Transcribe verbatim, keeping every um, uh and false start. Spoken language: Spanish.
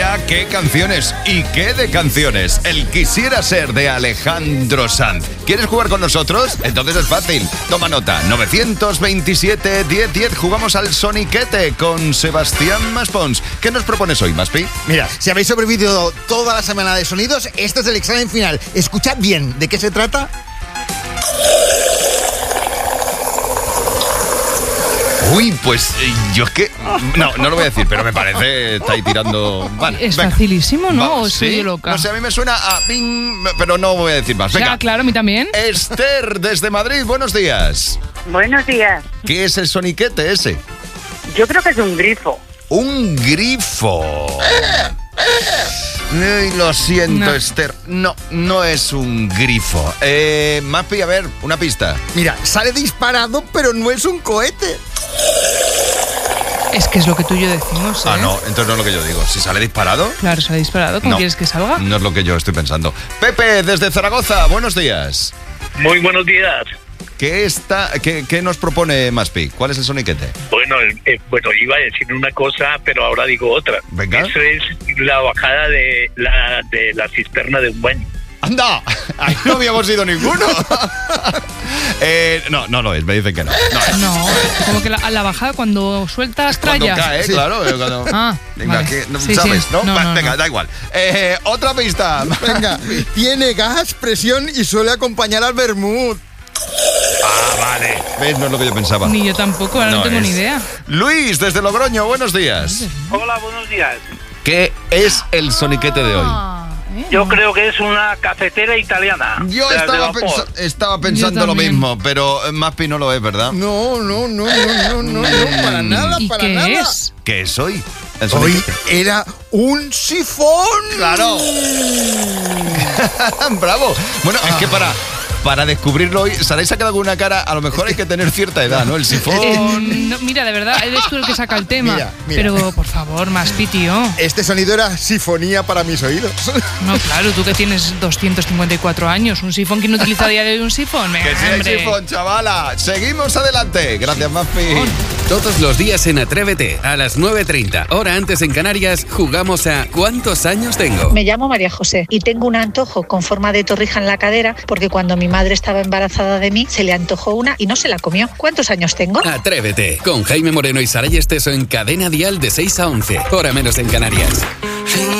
ya qué canciones y qué de canciones. El Quisiera Ser de Alejandro Sanz. ¿Quieres jugar con nosotros? Entonces es fácil. Toma nota. nueve veintisiete, diez, diez. Jugamos al Soniquete con Sebastián Maspons. ¿Qué nos propones hoy, Maspi? Mira, si habéis sobrevivido toda la semana de sonidos, este es el examen final. Escuchad bien. ¿De qué se trata? Uy, pues eh, yo es que... No, no lo voy a decir, pero me parece... Está ahí tirando... Vale, es venga. Facilísimo, ¿no? Vamos, ¿O soy ¿sí? yo loca? No sé, a mí me suena a... Bing, pero no voy a decir más. Venga. Ya, claro, a mí también. Esther, desde Madrid, buenos días. Buenos días. ¿Qué es el soniquete ese? Yo creo que es un grifo. Un grifo. Ay, lo siento, No. Esther. No, no es un grifo. Eh, Maspi, a ver, una pista. Mira, sale disparado, pero no es un cohete. Es que es lo que tú y yo decimos, ¿eh? Ah, no, entonces no es lo que yo digo. Si sale disparado... Claro, se ha disparado. ¿Cómo No. quieres que salga? No es lo que yo estoy pensando. Pepe, desde Zaragoza, buenos días. Muy buenos días. ¿Qué, está, qué, qué nos propone Maspi? ¿Cuál es el soniquete? Bueno, eh, bueno, iba a decir una cosa, pero ahora digo otra. Venga. Eso es la bajada de la de la cisterna de un baño. ¡Anda! Ahí no habíamos ido ninguno. eh, no, no lo es, me dicen que no. No, es. No, como que la, a la bajada cuando sueltas Cuando tralla. cae, Sí. claro. eh, Cuando... Ah, Venga, vale. que no Sí, sabes, sí. ¿no? No, Va, no, venga, no. da igual. Eh, otra pista. Venga, tiene gas, presión y suele acompañar al vermut. Ah, vale. ¿Ves? No es lo que yo pensaba. Ni yo tampoco, ahora no, No tengo es. ni idea. Luis, desde Logroño, buenos días. Hola, buenos días. ¿Qué es el soniquete de hoy? Ah, ¿eh? Yo creo que es una cafetera italiana. Yo de las de estaba, vapor. pensa- estaba pensando Yo lo también. mismo, pero eh, Maspi no lo es, ¿verdad? No, no, no, no, no, no, no, para nada, ¿Y para qué nada. es? ¿Qué es hoy? El Hoy soniquete. era un sifón. ¡Claro! ¡Bravo! Bueno, es que para, para descubrirlo hoy, Saray se ha quedado con una cara, a lo mejor hay que tener cierta edad, ¿no? El sifón. Oh, no, mira, de verdad, eres tú el que saca el tema. Mira, mira. Pero, por favor, Maspi, tío. Este sonido era sifonía para mis oídos. No, claro, tú que tienes doscientos cincuenta y cuatro años. ¿Un sifón? ¿Quién no utiliza a día de hoy un sifón? Venga, Que sí hay hombre. sifón, chavala. Seguimos adelante. Gracias, Maspi. Todos los días en Atrévete, a las nueve treinta, hora antes en Canarias, jugamos a ¿Cuántos años tengo? Me llamo María José y tengo un antojo con forma de torrija en la cadera porque cuando mi madre estaba embarazada de mí se le antojó una y no se la comió. ¿Cuántos años tengo? Atrévete, con Jaime Moreno y Saray Esteso en Cadena Dial de seis a once, hora menos en Canarias.